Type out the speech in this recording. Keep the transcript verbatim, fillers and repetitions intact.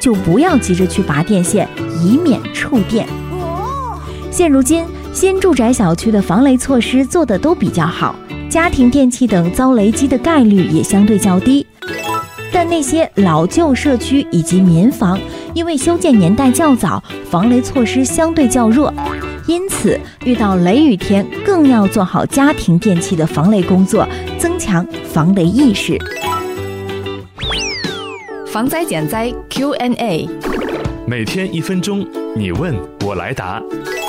就不要急着去拔电线，以免触电。现如今，新住宅小区的防雷措施做得都比较好，家庭电器等遭雷击的概率也相对较低。但那些老旧社区以及民房，因为修建年代较早，防雷措施相对较弱，因此遇到雷雨天更要做好家庭电器的防雷工作，增强防雷意识。 防灾减灾 Q and A， 每天一分钟，你问我来答。